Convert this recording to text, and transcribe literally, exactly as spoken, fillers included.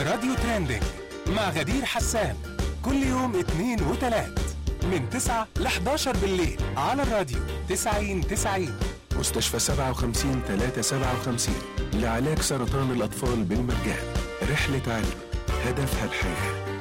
راديو ترندنج مع غدير حسان كل يوم اثنين وثلاث من تسعة ل حداشر بالليل على الراديو تسعين تسعين. مستشفى سبعة وخمسين ثلاثة سبعة وخمسين لعلاج سرطان الأطفال بالمجان. رحلة علم هدفها الحياة.